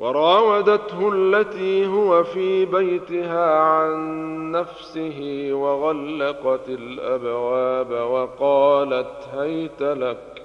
وراودته التي هو في بيتها عن نفسه وغلقت الأبواب وقالت هيت لك